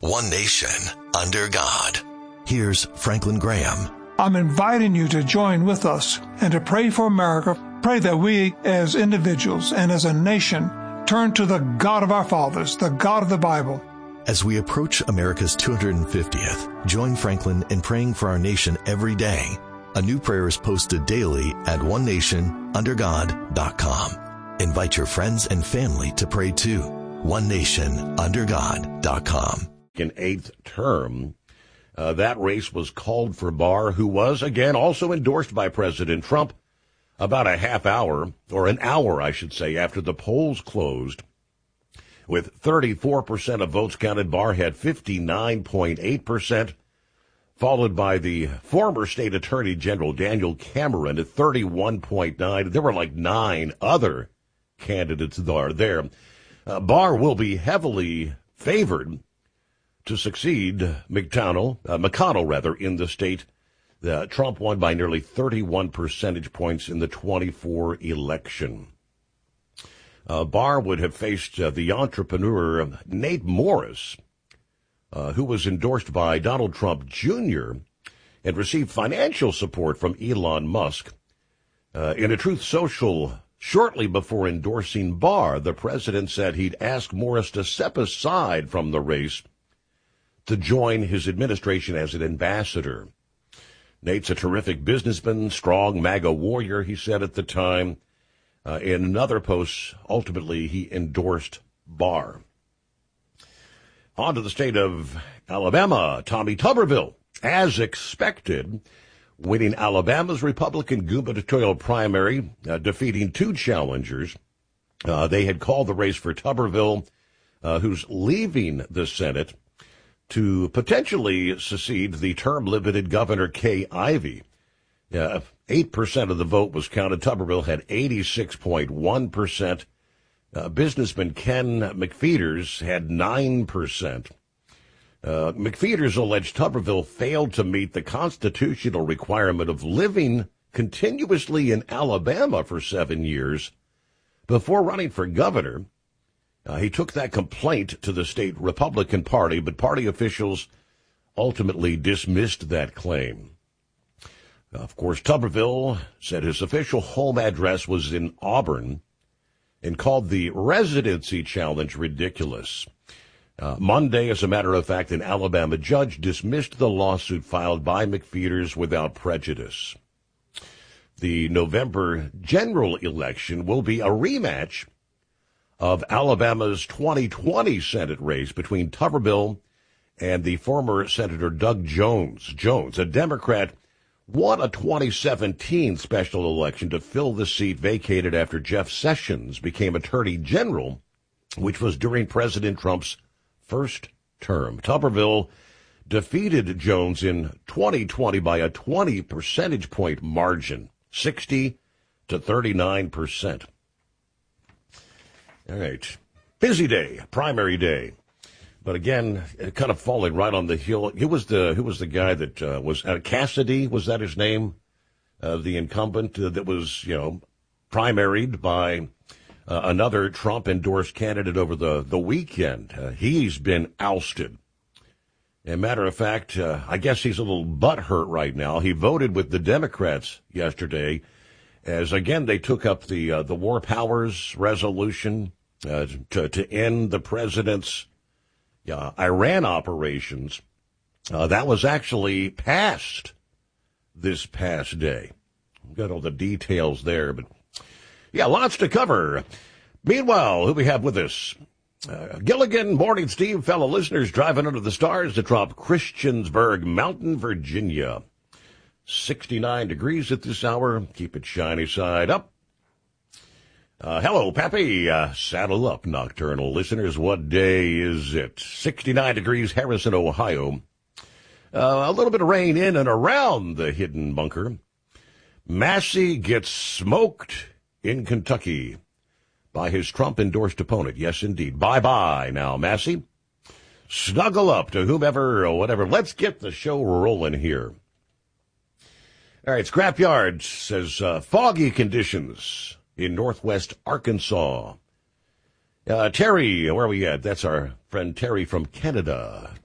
one nation, under God. Here's Franklin Graham. I'm inviting you to join with us and to pray for America. Pray that we as individuals and as a nation turn to the God of our fathers, the God of the Bible. As we approach America's 250th, join Franklin in praying for our nation every day. A new prayer is posted daily at onenationundergod.com. Invite your friends and family to pray too. onenationundergod.com. In eighth term, that race was called for Barr, who was, again, also endorsed by President Trump about a half hour, or an hour, I should say, after the polls closed. With 34% of votes counted, Barr had 59.8%, followed by the former state attorney general, Daniel Cameron, at 31.9%. There were like 9 other candidates there. Barr will be heavily favored to succeed McConnell, in the state. Trump won by nearly 31 percentage points in the 24 election. Barr would have faced the entrepreneur Nate Morris, who was endorsed by Donald Trump Jr. and received financial support from Elon Musk. In a Truth Social, shortly before endorsing Barr, the president said he'd ask Morris to step aside from the race to join his administration as an ambassador. Nate's a terrific businessman, strong MAGA warrior, he said at the time. In another post, ultimately, he endorsed Barr. On to the state of Alabama. Tommy Tuberville, as expected, winning Alabama's Republican gubernatorial primary, defeating 2 challengers. They had called the race for Tuberville, who's leaving the Senate, to potentially succeed the term-limited Governor Kay Ivey. 8% of the vote was counted. Tuberville had 86.1%. Businessman Ken McFeeters had 9%. McFeeters alleged Tuberville failed to meet the constitutional requirement of living continuously in Alabama for 7 years before running for governor. He took that complaint to the state Republican Party, but party officials ultimately dismissed that claim. Of course, Tuberville said his official home address was in Auburn and called the residency challenge ridiculous. Monday, as a matter of fact, an Alabama judge dismissed the lawsuit filed by McFeeters without prejudice. The November general election will be a rematch of Alabama's 2020 Senate race between Tuberville and the former Senator Doug Jones. Jones, a Democrat, won a 2017 special election to fill the seat vacated after Jeff Sessions became Attorney General, which was during President Trump's first term. Tuberville defeated Jones in 2020 by a 20 percentage point margin, 60 to 39%. All right. Busy day, primary day. But again, kind of falling right on the heel. Who was the guy that was Cassidy? Was that his name? The incumbent that was, primaried by another Trump-endorsed candidate over the weekend. He's been ousted. As a matter of fact, I guess he's a little butthurt right now. He voted with the Democrats yesterday as, again, they took up the War Powers resolution to end the president's Iran operations. That was actually passed this past day. We've got all the details there, but lots to cover. Meanwhile, who we have with us? Gilligan, morning, Steve, fellow listeners, driving under the stars to drop Christiansburg Mountain, Virginia. 69 degrees at this hour. Keep it shiny side up. Hello, Pappy. Saddle up, nocturnal listeners. What day is it? 69 degrees, Harrison, Ohio. A little bit of rain in and around the hidden bunker. Massey gets smoked in Kentucky by his Trump-endorsed opponent. Yes, indeed. Bye-bye now, Massey. Snuggle up to whomever or whatever. Let's get the show rolling here. All right, Scrapyard says foggy conditions in northwest Arkansas. Terry, where are we at? That's our friend Terry from Canada.